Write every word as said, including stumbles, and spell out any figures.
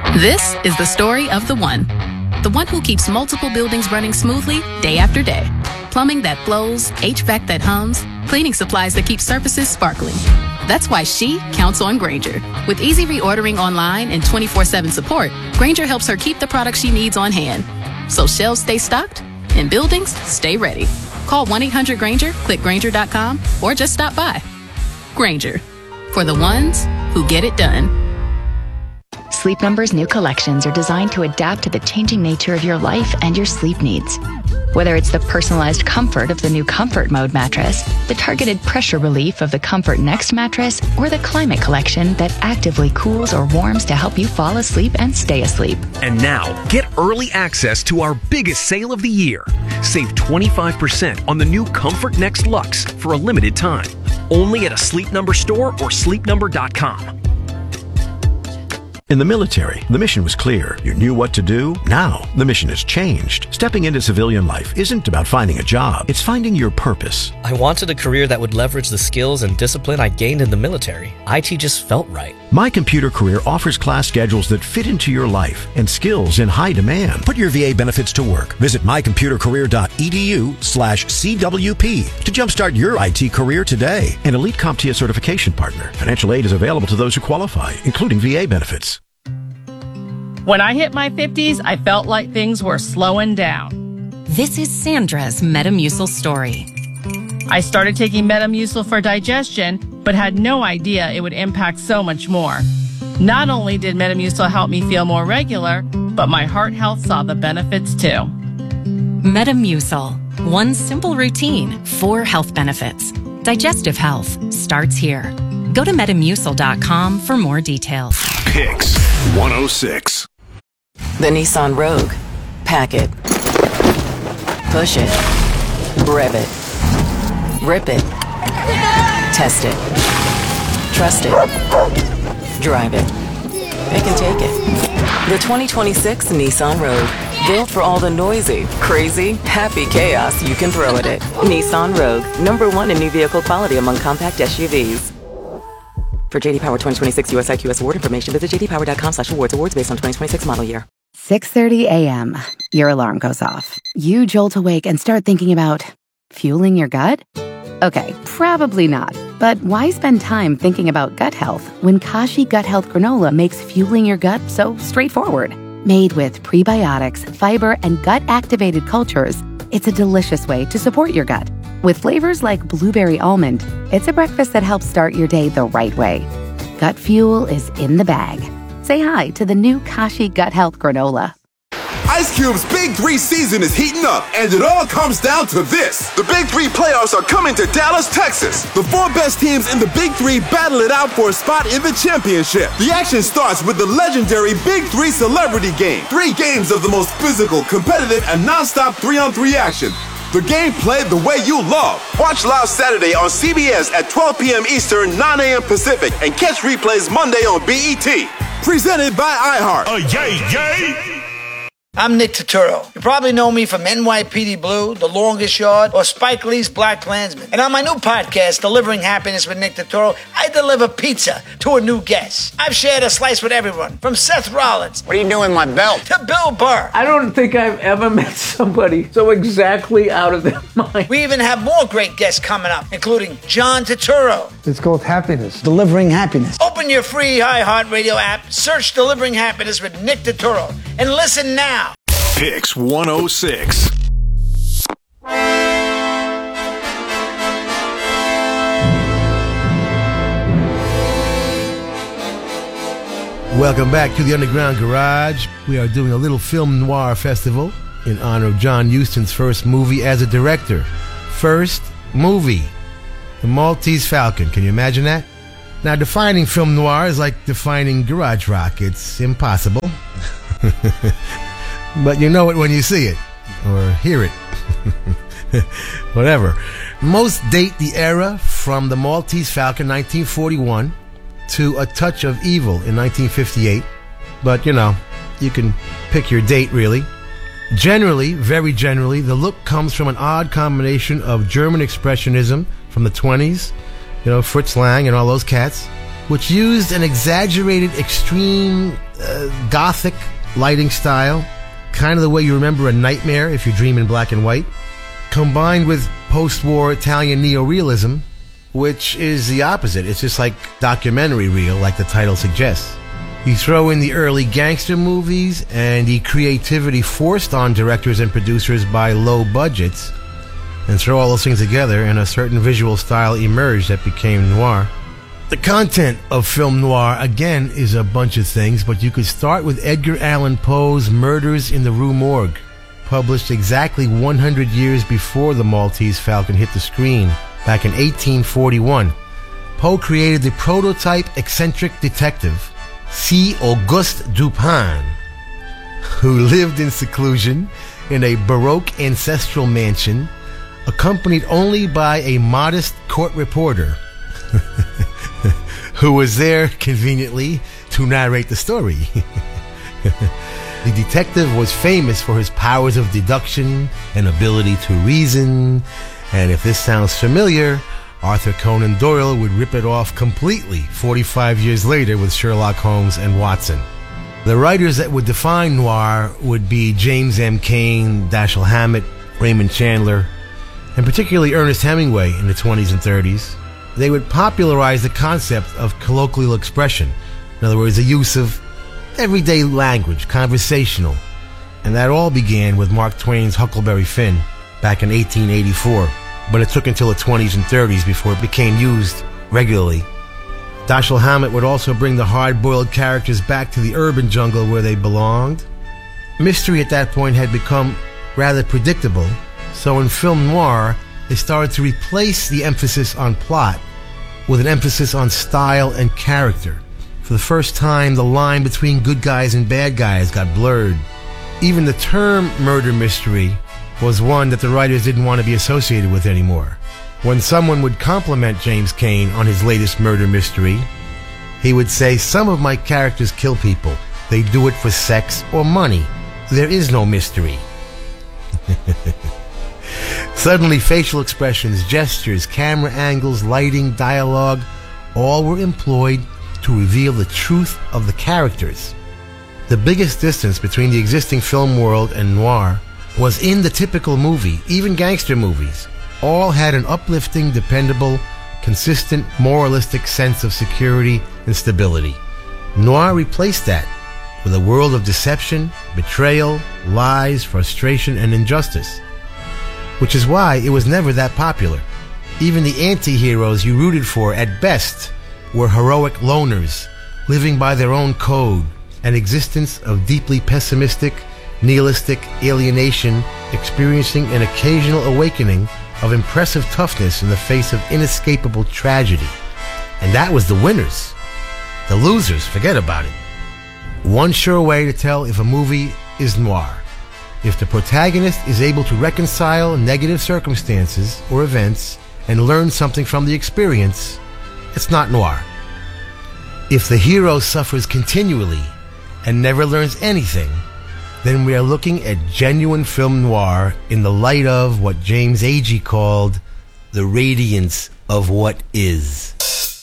This is the story of the one. The one who keeps multiple buildings running smoothly day after day. Plumbing that flows, H V A C that hums, cleaning supplies that keep surfaces sparkling. That's why she counts on Grainger. With easy reordering online and twenty-four seven support, Grainger helps her keep the products she needs on hand. So shelves stay stocked and buildings stay ready. Call one eight hundred Grainger, click Grainger dot com, or just stop by. Grainger, for the ones who get it done. Sleep Number's new collections are designed to adapt to the changing nature of your life and your sleep needs. Whether it's the personalized comfort of the new Comfort Mode mattress, the targeted pressure relief of the Comfort Next mattress, or the Climate Collection that actively cools or warms to help you fall asleep and stay asleep. And now, get early access to our biggest sale of the year. Save twenty-five percent on the new Comfort Next Luxe for a limited time. Only at a Sleep Number store or sleep number dot com. In the military, the mission was clear. You knew what to do. Now, the mission has changed. Stepping into civilian life isn't about finding a job. It's finding your purpose. I wanted a career that would leverage the skills and discipline I gained in the military. I T just felt right. My Computer Career offers class schedules that fit into your life and skills in high demand. Put your V A benefits to work. Visit my computer career dot e d u slash C W P to jumpstart your I T career today. An Elite CompTIA certification partner. Financial aid is available to those who qualify, including V A benefits. When I hit my fifties, I felt like things were slowing down. This is Sandra's Metamucil story. I started taking Metamucil for digestion, but had no idea it would impact so much more. Not only did Metamucil help me feel more regular, but my heart health saw the benefits too. Metamucil. One simple routine, four health benefits. Digestive health starts here. Go to metamucil dot com for more details. Picks one oh six. The Nissan Rogue. Pack it. Push it. Rev it. Rip it. Test it. Trust it. Drive it. It can take it. The twenty twenty-six Nissan Rogue. Built for all the noisy, crazy, happy chaos you can throw at it. Nissan Rogue. Number one in new vehicle quality among compact S U Vs. For J D Power twenty twenty-six U S I Q S award information, visit j d power dot com slash awards. Awards based on twenty twenty-six model year. six thirty a.m. Your alarm goes off. You jolt awake and start thinking about fueling your gut? Okay, probably not. But why spend time thinking about gut health when Kashi Gut Health Granola makes fueling your gut so straightforward? Made with prebiotics, fiber, and gut-activated cultures, it's a delicious way to support your gut. With flavors like blueberry almond, it's a breakfast that helps start your day the right way. Gut fuel is in the bag. Say hi to the new Kashi Gut Health Granola. Ice Cube's Big Three season is heating up, and it all comes down to this. The Big Three playoffs are coming to Dallas, Texas. The four best teams in the Big Three battle it out for a spot in the championship. The action starts with the legendary Big Three Celebrity Game. Three games of the most physical, competitive, and non-stop three-on-three action. The game played the way you love. Watch live Saturday on C B S at twelve p.m. Eastern, nine a.m. Pacific, and catch replays Monday on B E T. Presented by iHeart. Oh, yay, yay! I'm Nick Turturro. You probably know me from N Y P D Blue, The Longest Yard, or Spike Lee's Black Klansman. And on my new podcast, Delivering Happiness with Nick Turturro, I deliver pizza to a new guest. I've shared a slice with everyone, from Seth Rollins. What are you doing, my belt? To Bill Burr. I don't think I've ever met somebody so exactly out of their mind. We even have more great guests coming up, including John Turturro. It's called Happiness. Delivering Happiness. Open your free iHeartRadio app, search Delivering Happiness with Nick Turturro, and listen now. Picks one oh six. Welcome back to the Underground Garage. We are doing a little film noir festival in honor of John Huston's first movie as a director. First movie, The Maltese Falcon. Can you imagine that? Now, defining film noir is like defining garage rock. It's impossible. But you know it when you see it, or hear it. Whatever. Most date the era from The Maltese Falcon, nineteen forty-one, to A Touch of Evil in nineteen fifty-eight. But, you know, you can pick your date, really. Generally, very generally, the look comes from an odd combination of German Expressionism from the twenties, you know, Fritz Lang and all those cats, which used an exaggerated, extreme, uh, gothic lighting style, kind of the way you remember A Nightmare if you dream in black and white, combined with post-war Italian neorealism, which is the opposite. It's just like documentary reel, like the title suggests. You throw in the early gangster movies and the creativity forced on directors and producers by low budgets, and throw all those things together, and a certain visual style emerged that became noir. The content of film noir, again, is a bunch of things, but you could start with Edgar Allan Poe's Murders in the Rue Morgue, published exactly one hundred years before The Maltese Falcon hit the screen, back in eighteen forty-one. Poe created the prototype eccentric detective, C. Auguste Dupin, who lived in seclusion in a Baroque ancestral mansion, accompanied only by a modest court reporter, who was there conveniently to narrate the story. The detective was famous for his powers of deduction and ability to reason, and if this sounds familiar, Arthur Conan Doyle would rip it off completely forty-five years later with Sherlock Holmes and Watson. The writers that would define noir would be James M. Cain, Dashiell Hammett, Raymond Chandler, and particularly Ernest Hemingway in the twenties and thirties. They would popularize the concept of colloquial expression. In other words, the use of everyday language, conversational. And that all began with Mark Twain's Huckleberry Finn back in eighteen eighty-four. But it took until the twenties and thirties before it became used regularly. Dashiell Hammett would also bring the hard-boiled characters back to the urban jungle where they belonged. Mystery at that point had become rather predictable, so in film noir, they started to replace the emphasis on plot with an emphasis on style and character. For the first time, the line between good guys and bad guys got blurred. Even the term murder mystery was one that the writers didn't want to be associated with anymore. When someone would compliment James Cain on his latest murder mystery, he would say, "Some of my characters kill people. They do it for sex or money. There is no mystery." Suddenly, facial expressions, gestures, camera angles, lighting, dialogue, all were employed to reveal the truth of the characters. The biggest distance between the existing film world and noir was in the typical movie. Even gangster movies all had an uplifting, dependable, consistent, moralistic sense of security and stability. Noir replaced that with a world of deception, betrayal, lies, frustration, and injustice, which is why it was never that popular. Even the anti-heroes you rooted for at best were heroic loners, living by their own code, an existence of deeply pessimistic, nihilistic alienation, experiencing an occasional awakening of impressive toughness in the face of inescapable tragedy. And that was the winners. The losers, forget about it. One sure way to tell if a movie is noir: if the protagonist is able to reconcile negative circumstances or events and learn something from the experience, it's not noir. If the hero suffers continually and never learns anything, then we are looking at genuine film noir in the light of what James Agee called the radiance of what is.